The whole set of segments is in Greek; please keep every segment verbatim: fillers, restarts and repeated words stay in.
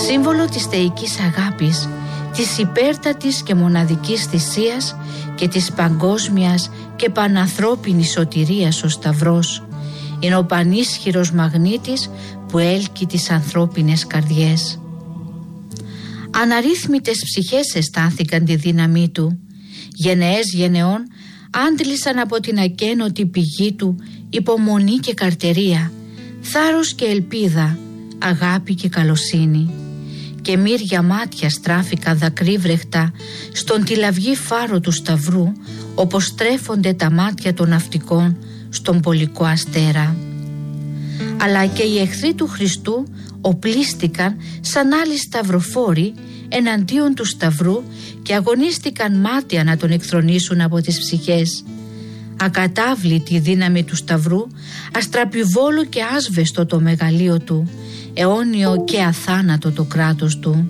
Σύμβολο της θεϊκής αγάπης, της υπέρτατης και μοναδικής θυσίας και της παγκόσμιας και πανανθρώπινης σωτηρίας ο Σταυρός. Είναι ο πανίσχυρος μαγνήτης που έλκει τις ανθρώπινες καρδιές. Αναρρύθμιτες ψυχές αισθάνθηκαν τη δύναμή του. Γενεές γενεών άντλησαν από την ακένωτη πηγή του υπομονή και καρτερία, θάρρος και ελπίδα, αγάπη και καλοσύνη. Και μύρια μάτια στράφηκαν δακρύβρεχτα στον τυλαυγή φάρο του Σταυρού, όπως στρέφονται τα μάτια των ναυτικών στον πολικό αστέρα. Αλλά και οι εχθροί του Χριστού οπλίστηκαν σαν άλλοι σταυροφόροι εναντίον του Σταυρού και αγωνίστηκαν μάτια να τον εκθρονήσουν από τις ψυχές. Ακατάβλητη η δύναμη του Σταυρού, αστραπιβόλο και άσβεστο το μεγαλείο του, αιώνιο και αθάνατο το κράτος του.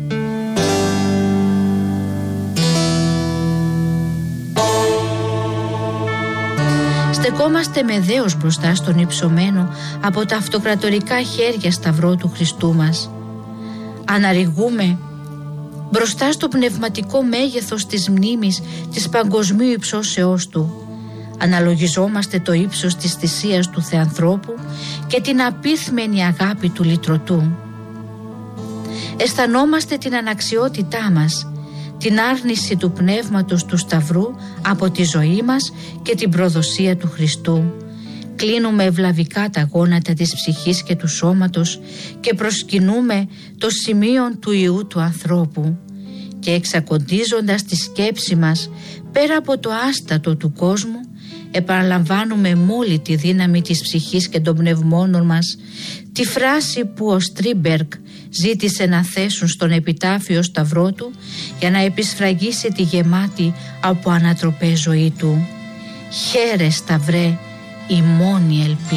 Στεκόμαστε με δέος μπροστά στον υψωμένο από τα αυτοκρατορικά χέρια Σταυρό του Χριστού μας. Αναρριγούμε μπροστά στο πνευματικό μέγεθος της μνήμης της παγκοσμίου υψώσεώς του. Αναλογιζόμαστε το ύψος της θυσίας του Θεανθρώπου και την απίθμενη αγάπη του λυτρωτού. Αισθανόμαστε την αναξιότητά μας, την άρνηση του πνεύματος του Σταυρού από τη ζωή μας και την προδοσία του Χριστού. Κλείνουμε ευλαβικά τα γόνατα της ψυχής και του σώματος και προσκυνούμε το σημείο του Ιού του ανθρώπου. Και εξακοντίζοντας τη σκέψη μας πέρα από το άστατο του κόσμου, επαναλαμβάνουμε με όλη τη δύναμη της ψυχής και των πνευμόνων μας τη φράση που ο Στρίμπεργκ ζήτησε να θέσουν στον επιτάφιο Σταυρό του για να επισφραγίσει τη γεμάτη από ανατροπές ζωή του. «Χαίρε Σταυρέ, η μόνη ελπίδα».